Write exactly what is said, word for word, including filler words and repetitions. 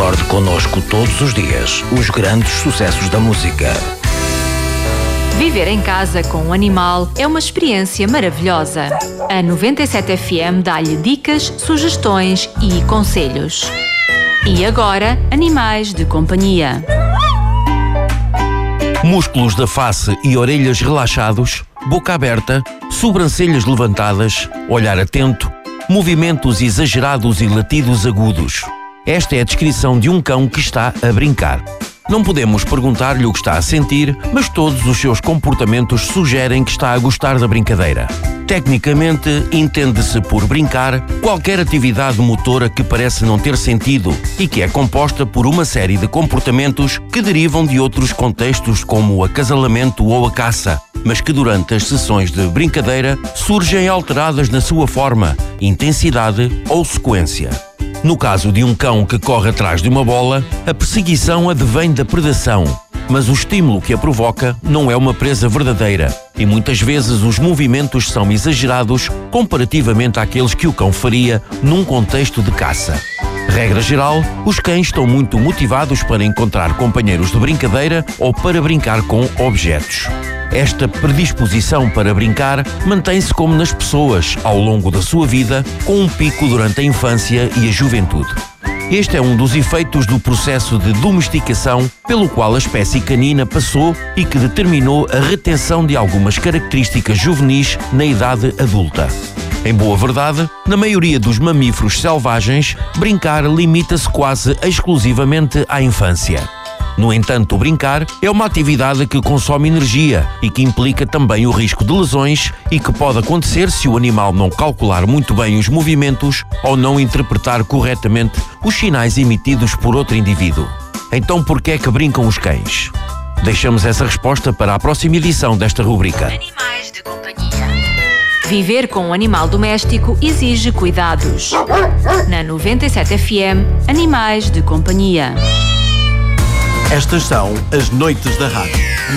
Recorde connosco todos os dias os grandes sucessos da música. Viver em casa com um animal é uma experiência maravilhosa. A noventa e sete F M dá-lhe dicas, sugestões e conselhos. E agora, animais de companhia. Músculos da face e orelhas relaxados, boca aberta, sobrancelhas levantadas, olhar atento, movimentos exagerados e latidos agudos. Esta é a descrição de um cão que está a brincar. Não podemos perguntar-lhe o que está a sentir, mas todos os seus comportamentos sugerem que está a gostar da brincadeira. Tecnicamente, entende-se por brincar qualquer atividade motora que parece não ter sentido e que é composta por uma série de comportamentos que derivam de outros contextos como o acasalamento ou a caça, mas que durante as sessões de brincadeira surgem alteradas na sua forma, intensidade ou sequência. No caso de um cão que corre atrás de uma bola, a perseguição advém da predação, mas o estímulo que a provoca não é uma presa verdadeira e muitas vezes os movimentos são exagerados comparativamente àqueles que o cão faria num contexto de caça. Regra geral, os cães estão muito motivados para encontrar companheiros de brincadeira ou para brincar com objetos. Esta predisposição para brincar mantém-se como nas pessoas ao longo da sua vida, com um pico durante a infância e a juventude. Este é um dos efeitos do processo de domesticação pelo qual a espécie canina passou e que determinou a retenção de algumas características juvenis na idade adulta. Em boa verdade, na maioria dos mamíferos selvagens, brincar limita-se quase exclusivamente à infância. No entanto, o brincar é uma atividade que consome energia e que implica também o risco de lesões e que pode acontecer se o animal não calcular muito bem os movimentos ou não interpretar corretamente os sinais emitidos por outro indivíduo. Então, por que é que brincam os cães? Deixamos essa resposta para a próxima edição desta rubrica. Animais de companhia. Viver com um animal doméstico exige cuidados. Na noventa e sete F M, Animais de Companhia. Estas são as noites da rádio.